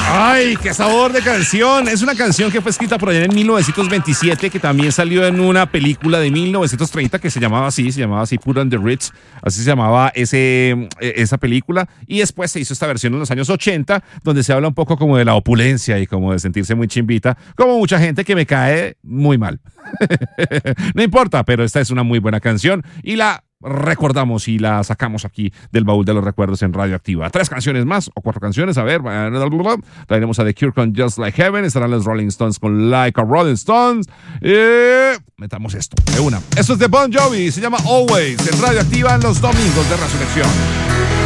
Ay, qué sabor de canción. Es una canción que fue escrita por allá en 1927, que también salió en una película de 1930 que se llamaba así, Put on the Ritz. Así se llamaba esa película. Y después se hizo esta versión en los años 80, donde se habla un poco como de la opulencia y como de sentirse muy chimbita, como mucha gente que me cae muy mal. No importa, pero esta es una muy buena canción y la recordamos y la sacamos aquí del baúl de los recuerdos en Radioactiva. 3 canciones más o 4 canciones, a ver, traeremos a The Cure con Just Like Heaven, estarán los Rolling Stones con Like a Rolling Stones metamos esto de una. Esto es de Bon Jovi, se llama Always, en Radioactiva en los domingos de Resurrección.